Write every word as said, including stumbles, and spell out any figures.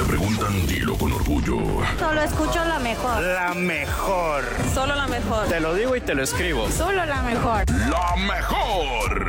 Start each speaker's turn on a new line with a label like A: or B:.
A: te preguntan, dilo con orgullo.
B: Solo escucho la mejor.
C: La mejor.
D: Solo la mejor.
C: Te lo digo y te lo escribo.
B: Solo la mejor.
A: La mejor.